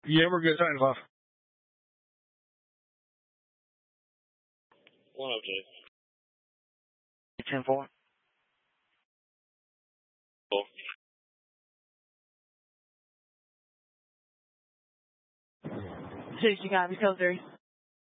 Yeah, we're good. 9-5. 102. 10-4. Cool. Six, you got me, code 3.